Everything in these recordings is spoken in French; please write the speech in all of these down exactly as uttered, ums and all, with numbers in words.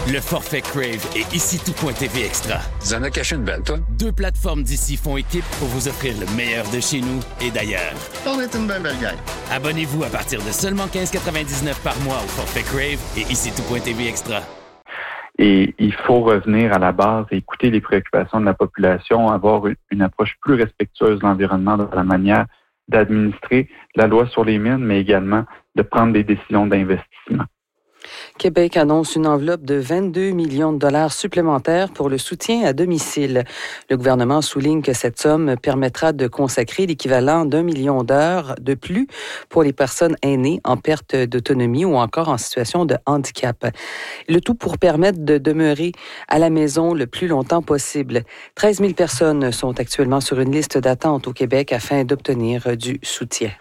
Le forfait Crave et ici tout.tv Extra. Tu en as caché une belle, toi? Deux plateformes d'ici font équipe pour vous offrir le meilleur de chez nous et d'ailleurs. On est une belle belle gang. Abonnez-vous à partir de seulement quinze quatre-vingt-dix-neuf par mois au forfait Crave et ici tout.tv Extra. Et il faut revenir à la base et écouter les préoccupations de la population, avoir une approche plus respectueuse de l'environnement dans la manière d'administrer la loi sur les mines, mais également de prendre des décisions d'investissement. Québec annonce une enveloppe de vingt-deux millions de dollars supplémentaires pour le soutien à domicile. Le gouvernement souligne que cette somme permettra de consacrer l'équivalent d'un million d'heures de plus pour les personnes aînées en perte d'autonomie ou encore en situation de handicap. Le tout pour permettre de demeurer à la maison le plus longtemps possible. treize mille personnes sont actuellement sur une liste d'attente au Québec afin d'obtenir du soutien.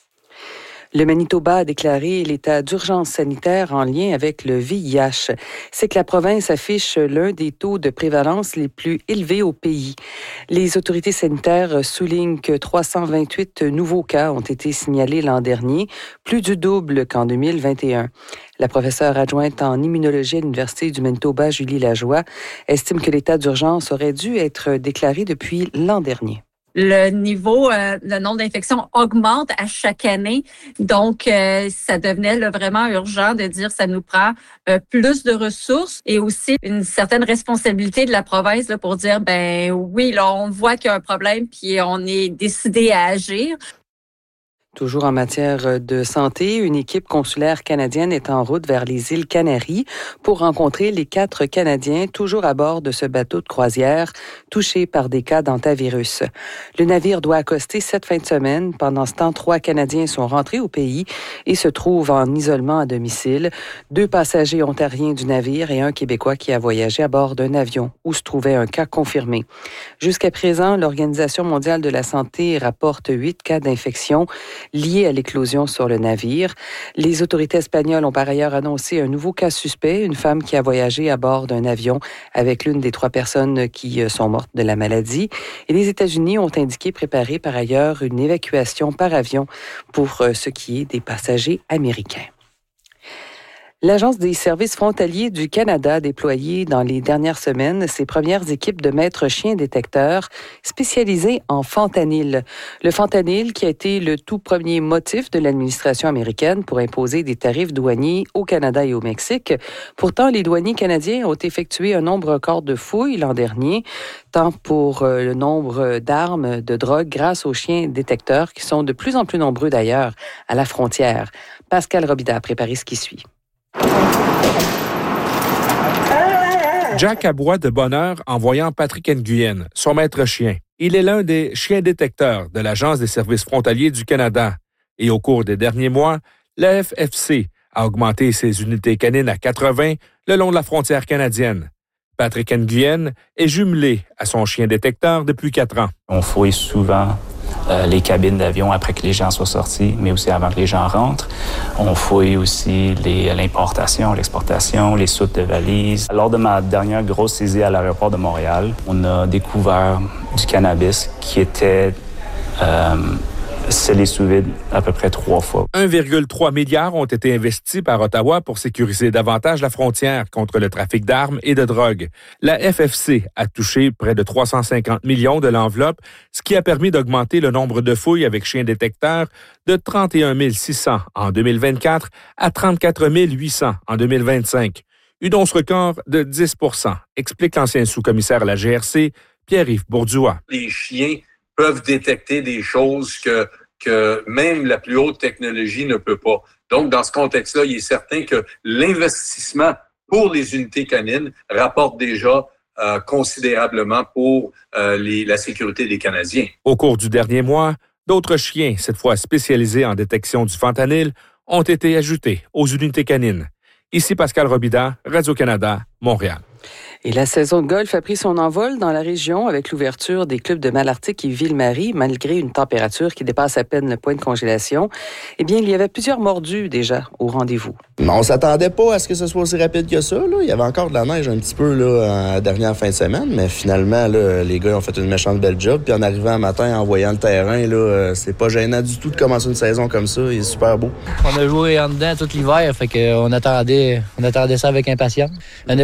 Le Manitoba a déclaré l'état d'urgence sanitaire en lien avec le V I H. C'est que la province affiche l'un des taux de prévalence les plus élevés au pays. Les autorités sanitaires soulignent que trois cent vingt-huit nouveaux cas ont été signalés l'an dernier, plus du double qu'en deux mille vingt et un. La professeure adjointe en immunologie à l'Université du Manitoba, Julie Lajoie, estime que l'état d'urgence aurait dû être déclaré depuis l'an dernier. Le niveau, euh, le nombre d'infections augmente à chaque année. Donc, euh, ça devenait là, vraiment urgent de dire que ça nous prend euh, plus de ressources et aussi une certaine responsabilité de la province là, pour dire, ben oui, là, on voit qu'il y a un problème puis on est décidé à agir. Toujours en matière de santé, une équipe consulaire canadienne est en route vers les îles Canaries pour rencontrer les quatre Canadiens toujours à bord de ce bateau de croisière touché par des cas d'hantavirus. Le navire doit accoster cette fin de semaine. Pendant ce temps, trois Canadiens sont rentrés au pays et se trouvent en isolement à domicile. Deux passagers ontariens du navire et un Québécois qui a voyagé à bord d'un avion où se trouvait un cas confirmé. Jusqu'à présent, l'Organisation mondiale de la santé rapporte huit cas d'infection liés à l'éclosion sur le navire. Les autorités espagnoles ont par ailleurs annoncé un nouveau cas suspect, une femme qui a voyagé à bord d'un avion avec l'une des trois personnes qui sont mortes de la maladie. Et les États-Unis ont indiqué préparer par ailleurs une évacuation par avion pour ce qui est des passagers américains. L'Agence des services frontaliers du Canada a déployé dans les dernières semaines ses premières équipes de maîtres chiens détecteurs spécialisés en fentanyl. Le fentanyl qui a été le tout premier motif de l'administration américaine pour imposer des tarifs douaniers au Canada et au Mexique. Pourtant, les douaniers canadiens ont effectué un nombre record de fouilles l'an dernier, tant pour le nombre d'armes, de drogue grâce aux chiens détecteurs qui sont de plus en plus nombreux d'ailleurs à la frontière. Pascal Robida a préparé ce qui suit. Jack aboie de bonheur en voyant Patrick Nguyen, son maître chien. Il est l'un des chiens détecteurs de l'Agence des services frontaliers du Canada. Et au cours des derniers mois, la F F C a augmenté ses unités canines à quatre-vingts le long de la frontière canadienne. Patrick Nguyen est jumelé à son chien détecteur depuis quatre ans. On fouille souvent euh, les cabines d'avion après que les gens soient sortis, mais aussi avant que les gens rentrent. On fouille aussi les, l'importation, l'exportation, les soutes de valises. Lors de ma dernière grosse saisie à l'aéroport de Montréal, on a découvert du cannabis qui était euh, scellé sous vide à peu près trois fois. un virgule trois milliard ont été investis par Ottawa pour sécuriser davantage la frontière contre le trafic d'armes et de drogue. La F F C a touché près de trois cent cinquante millions de l'enveloppe, ce qui a permis d'augmenter le nombre de fouilles avec chiens détecteurs de trente et un mille six cents en deux mille vingt-quatre à trente-quatre mille huit cents en deux mille vingt-cinq. Une hausse record de dix pour cent, explique l'ancien sous-commissaire à la G R C, Pierre-Yves Bourduas. Les chiens peuvent détecter des choses que, que même la plus haute technologie ne peut pas. Donc, dans ce contexte-là, il est certain que l'investissement pour les unités canines rapporte déjà euh, considérablement pour euh, les, la sécurité des Canadiens. Au cours du dernier mois, d'autres chiens, cette fois spécialisés en détection du fentanyl, ont été ajoutés aux unités canines. Ici Pascal Robida, Radio-Canada, Montréal. Et la saison de golf a pris son envol dans la région avec l'ouverture des clubs de Malartic et Ville-Marie, malgré une température qui dépasse à peine le point de congélation. Eh bien, il y avait plusieurs mordus déjà au rendez-vous. Mais on s'attendait pas à ce que ce soit aussi rapide que ça. Là. Il y avait encore de la neige un petit peu là, en la dernière fin de semaine, mais finalement, là, les gars ont fait une méchante belle job. Puis en arrivant un matin, en voyant le terrain, là, c'est pas gênant du tout de commencer une saison comme ça. Il est super beau. On a joué en dedans tout l'hiver, fait qu'on attendait, on attendait ça avec impatience. L'année